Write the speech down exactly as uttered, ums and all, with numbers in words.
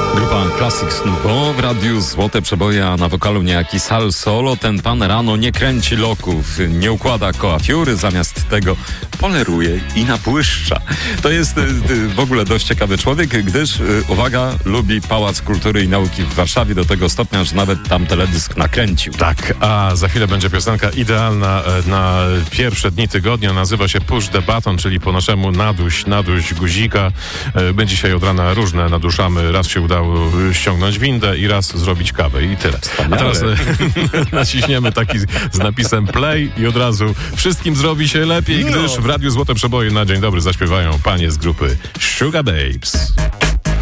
Grupa Classics Nouveau w radiu Złote Przeboje, a na wokalu niejaki Sal Solo. Ten pan rano nie kręci loków, nie układa koła fiury, zamiast tego poleruje i nabłyszcza. To jest y, y, w ogóle dość ciekawy człowiek, gdyż, y, uwaga, lubi Pałac Kultury i Nauki w Warszawie do tego stopnia, że nawet tam teledysk nakręcił. Tak, a za chwilę będzie piosenka idealna na pierwsze dni tygodnia. Nazywa się Push the Button, czyli po naszemu naduś, naduś guzika. My dzisiaj od rana różne naduszamy. Raz się udało ściągnąć windę i raz zrobić kawę i tyle. Wspaniale. A teraz naciśniemy taki z napisem play i od razu wszystkim zrobi się lepiej, gdyż w Radiu Złote Przeboje na dzień dobry zaśpiewają panie z grupy Sugababes.